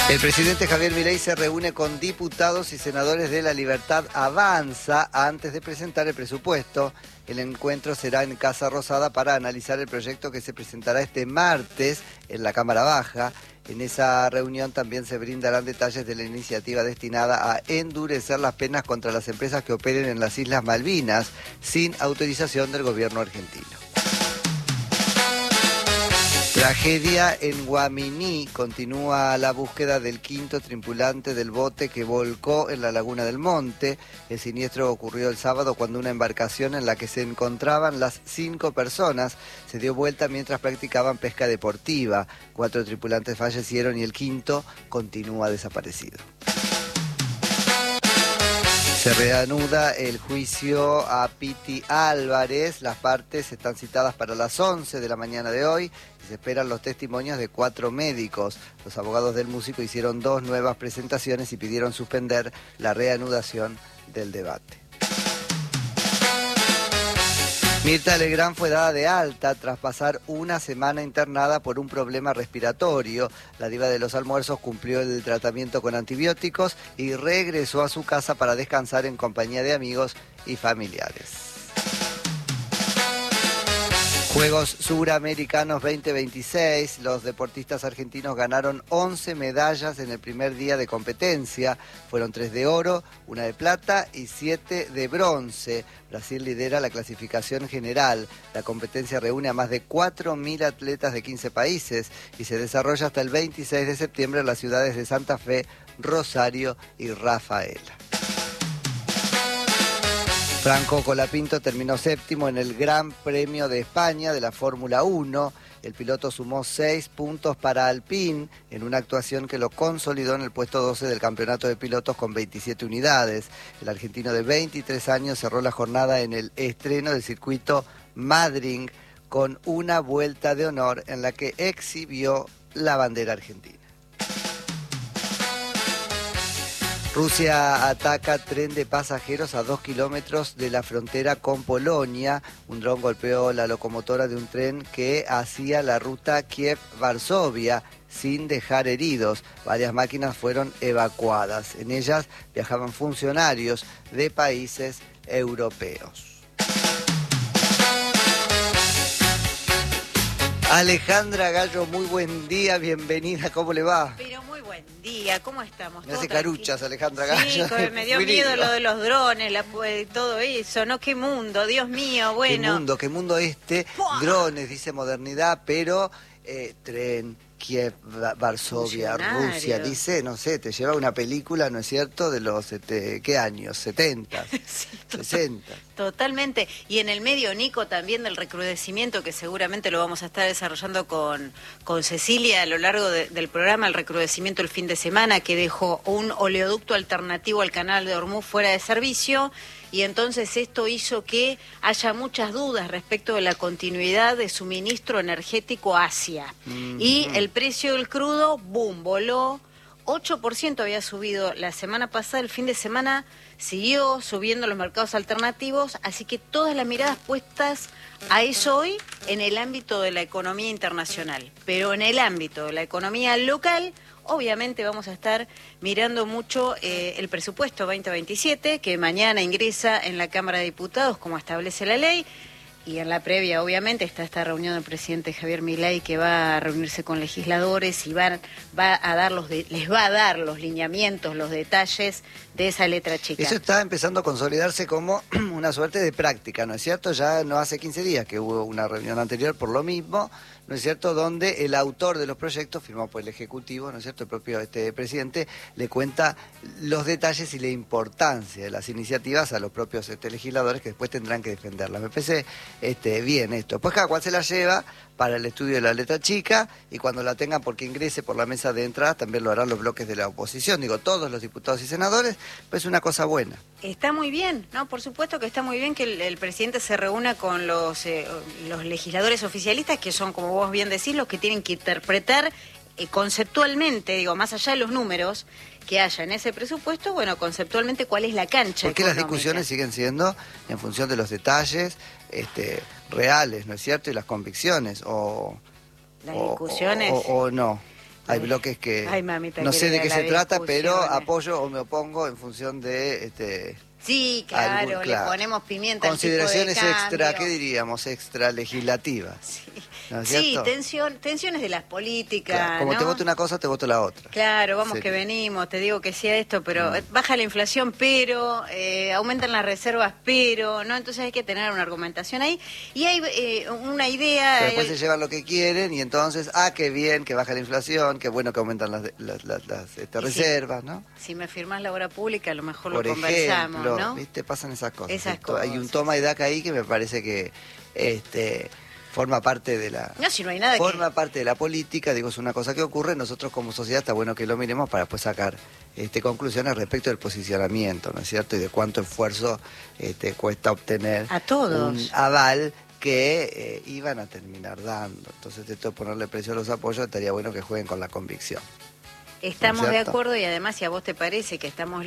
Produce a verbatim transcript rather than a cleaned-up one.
El presidente Javier Milei se reúne con diputados y senadores de La Libertad Avanza antes de presentar el presupuesto. El encuentro será en Casa Rosada para analizar el proyecto que se presentará este martes en la Cámara Baja. En esa reunión también se brindarán detalles de la iniciativa destinada a endurecer las penas contra las empresas que operen en las Islas Malvinas sin autorización del gobierno argentino. Tragedia en Guaminí. Continúa la búsqueda del quinto tripulante del bote que volcó en la Laguna del Monte. El siniestro ocurrió el sábado cuando una embarcación en la que se encontraban las cinco personas se dio vuelta mientras practicaban pesca deportiva. Cuatro tripulantes fallecieron y el quinto continúa desaparecido. Se reanuda el juicio a Piti Álvarez. Las partes están citadas para las once de la mañana de hoy y se esperan los testimonios de cuatro médicos. Los abogados del músico hicieron dos nuevas presentaciones y pidieron suspender la reanudación del debate. Mirta Legrand fue dada de alta tras pasar una semana internada por un problema respiratorio. La diva de los almuerzos cumplió el tratamiento con antibióticos y regresó a su casa para descansar en compañía de amigos y familiares. Juegos Suramericanos veinte veintiséis, los deportistas argentinos ganaron once medallas en el primer día de competencia. Fueron tres de oro, una de plata y siete de bronce. Brasil lidera la clasificación general. La competencia reúne a más de cuatro mil atletas de quince países y se desarrolla hasta el veintiséis de septiembre en las ciudades de Santa Fe, Rosario y Rafaela. Franco Colapinto terminó séptimo en el Gran Premio de España de la Fórmula uno. El piloto sumó seis puntos para Alpine en una actuación que lo consolidó en el puesto doce del campeonato de pilotos con veintisiete unidades. El argentino de veintitrés años cerró la jornada en el estreno del circuito Madrid con una vuelta de honor en la que exhibió la bandera argentina. Rusia ataca tren de pasajeros a dos kilómetros de la frontera con Polonia. Un dron golpeó la locomotora de un tren que hacía la ruta Kiev-Varsovia sin dejar heridos. Varias máquinas fueron evacuadas. En ellas viajaban funcionarios de países europeos. Alejandra Gallo, muy buen día, bienvenida, ¿cómo le va? Pero muy buen día, ¿cómo estamos? Me hace caruchas, Alejandra Gallo. Sí, me dio miedo lo de los drones, la, todo eso, ¿no? Qué mundo, Dios mío, bueno. Qué mundo, qué mundo este, ¡Puah! Drones, dice modernidad, pero eh, tren, Kiev, Varsovia, Rusia, dice, no sé, te lleva una película, ¿no es cierto?, de los, este, ¿qué años? setenta, sí, sesenta. Totalmente, y en el medio, Nico, también del recrudecimiento, que seguramente lo vamos a estar desarrollando con, con Cecilia a lo largo de, del programa, el recrudecimiento el fin de semana, que dejó un oleoducto alternativo al canal de Hormuz fuera de servicio, y entonces esto hizo que haya muchas dudas respecto de la continuidad de suministro energético a Asia. Mm-hmm. Y el precio del crudo, boom, voló. ocho por ciento había subido la semana pasada, el fin de semana siguió subiendo los mercados alternativos, así que todas las miradas puestas a eso hoy en el ámbito de la economía internacional. Pero en el ámbito de la economía local, obviamente vamos a estar mirando mucho eh, el presupuesto veinte veintisiete, que mañana ingresa en la Cámara de Diputados, como establece la ley. Y en la previa, obviamente, está esta reunión del presidente Javier Milei, que va a reunirse con legisladores y va, va a dar los de, les va a dar los lineamientos, los detalles de esa letra chica. Eso está empezando a consolidarse como una suerte de práctica, ¿no es cierto? Ya no hace quince días que hubo una reunión anterior por lo mismo, ¿no es cierto?, donde el autor de los proyectos, firmado por el Ejecutivo, ¿no es cierto?, el propio este presidente, le cuenta los detalles y la importancia de las iniciativas a los propios este, legisladores que después tendrán que defenderlas. Me parece este, bien esto. Pues cada cual se la lleva para el estudio de la letra chica y cuando la tengan porque ingrese por la mesa de entrada también lo harán los bloques de la oposición, digo, todos los diputados y senadores, pues es una cosa buena. Está muy bien, ¿no? Por supuesto que está muy bien que el, el presidente se reúna con los, eh, los legisladores oficialistas, que son, como vos bien decís, los que tienen que interpretar eh, conceptualmente, digo, más allá de los números que haya en ese presupuesto, bueno, conceptualmente cuál es la cancha Porque económica. Las discusiones siguen siendo en función de los detalles este, reales, ¿no es cierto? Y las convicciones, o... Las o, discusiones... O, o, o no. Hay bloques que Ay, mamita no sé de qué querida, se la trata, pero discusión. apoyo o me opongo en función de... este Sí, claro, algún- claro. le ponemos pimienta al tipo de Consideraciones extra, cambio. ¿qué diríamos? Extra legislativas. Sí, ¿No es sí, cierto? tensión, tensiones de las políticas, Claro, como ¿no? te voto una cosa, te voto la otra. Claro, vamos Sería. que venimos, te digo que sea esto, pero Mm. baja la inflación, pero eh, aumentan las reservas, pero, ¿no? Entonces hay que tener una argumentación ahí. Y hay eh, una idea... Pero después eh, se llevan lo que quieren y entonces, ah, qué bien, que baja la inflación, qué bueno que aumentan las, las, las, las, este, Y sí. reservas, ¿no? Si me firmás la obra pública, a lo mejor Por lo conversamos, ejemplo, ¿no? ¿viste? Pasan esas cosas. Esas Esto- Hay un cosas. toma y daca ahí que me parece que este forma parte de la... No, si no hay nada forma que... parte de la política, digo, es una cosa que ocurre, nosotros como sociedad está bueno que lo miremos para después sacar este, conclusiones respecto del posicionamiento, ¿no es cierto? Y de cuánto esfuerzo este, cuesta obtener A todos. un aval que eh, iban a terminar dando. Entonces, esto de ponerle precio a los apoyos, estaría bueno que jueguen con la convicción. Estamos ¿No es de cierto? acuerdo y además si a vos te parece que estamos